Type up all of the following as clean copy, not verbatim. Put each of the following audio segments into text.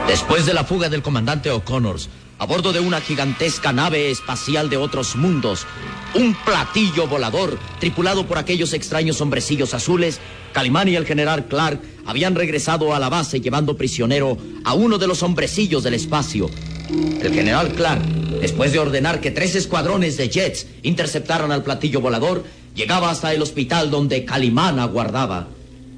Después de la fuga del comandante O'Connor, a bordo de una gigantesca nave espacial de otros mundos, un platillo volador tripulado por aquellos extraños hombrecillos azules, Calimán y el general Clark habían regresado a la base llevando prisionero a uno de los hombrecillos del espacio. El general Clark, después de ordenar que 3 escuadrones de jets interceptaran al platillo volador, llegaba hasta el hospital donde Calimán aguardaba.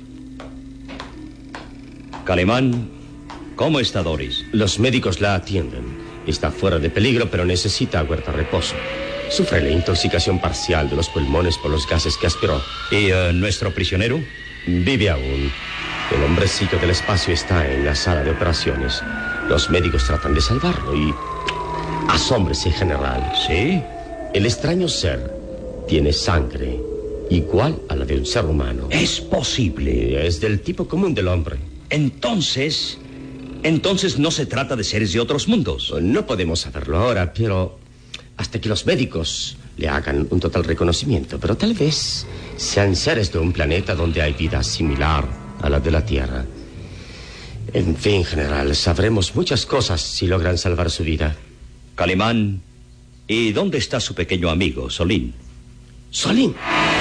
Calimán, ¿cómo está Doris? Los médicos la atienden. Está fuera de peligro, pero necesita aguardar reposo. Sufre la intoxicación parcial de los pulmones por los gases que aspiró. ¿Y nuestro prisionero? Vive aún. El hombrecillo del espacio está en la sala de operaciones. Los médicos tratan de salvarlo y... Asómbrese, general. ¿Sí? El extraño ser tiene sangre igual a la de un ser humano. Es posible. Es del tipo común del hombre. Entonces no se trata de seres de otros mundos. No podemos saberlo ahora, pero hasta que los médicos le hagan un total reconocimiento. Pero tal vez sean seres de un planeta donde hay vida similar a la de la Tierra. En fin, general, sabremos muchas cosas si logran salvar su vida. Calimán, ¿y dónde está su pequeño amigo, Solín? ¿Solín?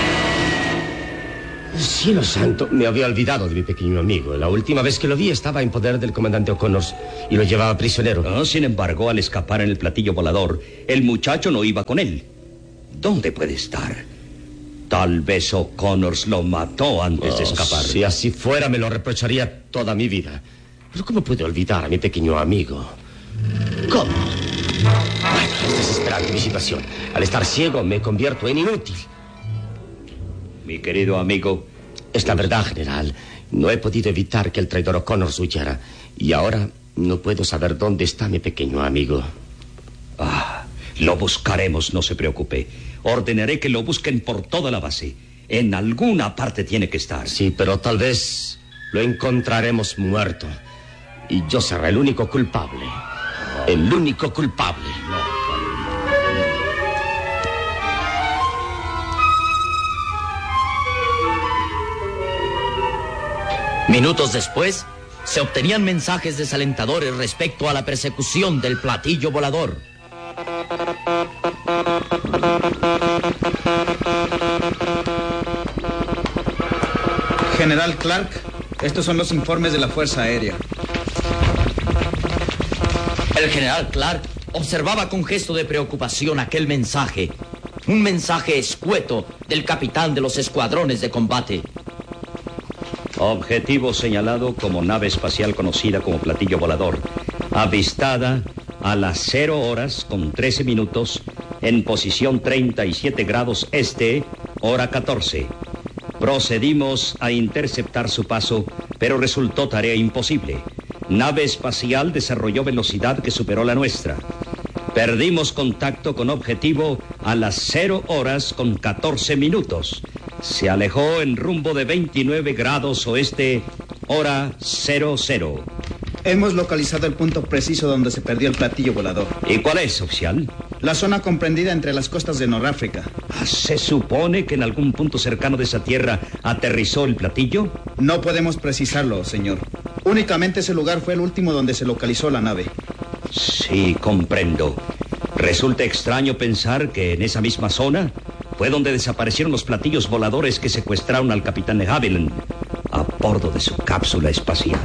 Cielo santo, me había olvidado de mi pequeño amigo. La última vez que lo vi estaba en poder del comandante O'Connor y lo llevaba prisionero. Sin embargo, al escapar en el platillo volador, el muchacho no iba con él. ¿Dónde puede estar? Tal vez O'Connor lo mató antes de escapar. Si así fuera, me lo reprocharía toda mi vida. Pero ¿cómo puedo olvidar a mi pequeño amigo? ¿Cómo? Bueno, es desesperante mi situación. Al estar ciego, me convierto en inútil. Mi querido amigo... Es la verdad, general. No he podido evitar que el traidor O'Connor huyera. Y ahora no puedo saber dónde está mi pequeño amigo. Lo buscaremos, no se preocupe. Ordenaré que lo busquen por toda la base. En alguna parte tiene que estar. Sí, pero tal vez lo encontraremos muerto. Y yo seré el único culpable. El único culpable. Minutos después, se obtenían mensajes desalentadores respecto a la persecución del platillo volador. General Clark, estos son los informes de la Fuerza Aérea. El general Clark observaba con gesto de preocupación aquel mensaje. Un mensaje escueto del capitán de los escuadrones de combate. Objetivo señalado como nave espacial conocida como platillo volador. Avistada a las 0 horas con 13 minutos en posición 37 grados este, hora 14. Procedimos a interceptar su paso, pero resultó tarea imposible. Nave espacial desarrolló velocidad que superó la nuestra. Perdimos contacto con objetivo a las 0 horas con 14 minutos. Se alejó en rumbo de 29 grados oeste, hora 00. Hemos localizado el punto preciso donde se perdió el platillo volador. ¿Y cuál es, oficial? La zona comprendida entre las costas de Noráfrica. ¿Se supone que en algún punto cercano de esa tierra aterrizó el platillo? No podemos precisarlo, señor. Únicamente ese lugar fue el último donde se localizó la nave. Sí, comprendo. Resulta extraño pensar que en esa misma zona fue donde desaparecieron los platillos voladores que secuestraron al capitán de Havilland a bordo de su cápsula espacial.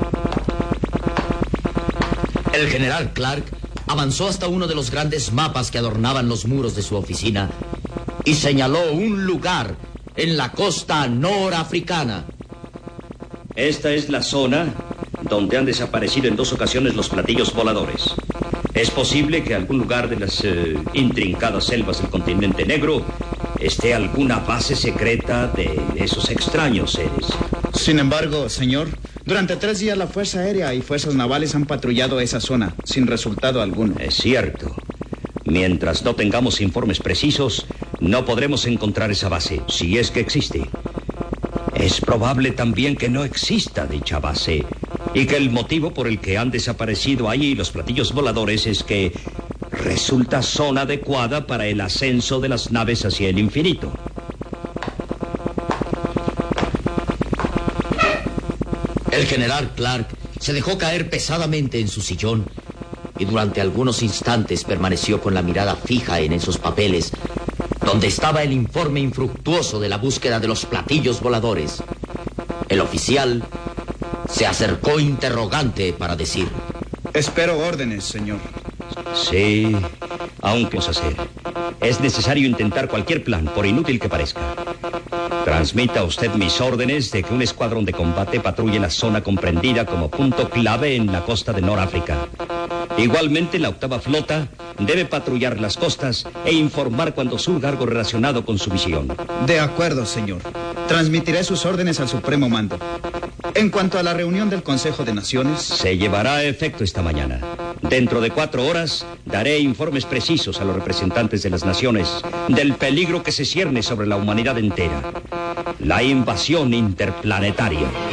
El general Clark avanzó hasta uno de los grandes mapas que adornaban los muros de su oficina y señaló un lugar en la costa norafricana. Esta es la zona donde han desaparecido en 2 ocasiones los platillos voladores. Es posible que en algún lugar de las intrincadas selvas del continente negro esté alguna base secreta de esos extraños seres. Sin embargo, señor, durante 3 días la Fuerza Aérea y Fuerzas Navales han patrullado esa zona, sin resultado alguno. Es cierto. Mientras no tengamos informes precisos, no podremos encontrar esa base, si es que existe. Es probable también que no exista dicha base y que el motivo por el que han desaparecido ahí los platillos voladores es que resulta zona adecuada para el ascenso de las naves hacia el infinito. El general Clark se dejó caer pesadamente en su sillón y durante algunos instantes permaneció con la mirada fija en esos papeles donde estaba el informe infructuoso de la búsqueda de los platillos voladores. El oficial se acercó interrogante para decir: Espero órdenes, señor. Sí, aunque os hacer. Es necesario intentar cualquier plan, por inútil que parezca. Transmita usted mis órdenes de que un escuadrón de combate patrulle la zona comprendida como punto clave en la costa de Noráfrica. Igualmente, la octava flota debe patrullar las costas e informar cuando surja algo relacionado con su misión. De acuerdo, señor. Transmitiré sus órdenes al Supremo Mando. En cuanto a la reunión del Consejo de Naciones... Se llevará a efecto esta mañana. Dentro de 4 horas daré informes precisos a los representantes de las naciones del peligro que se cierne sobre la humanidad entera. La invasión interplanetaria.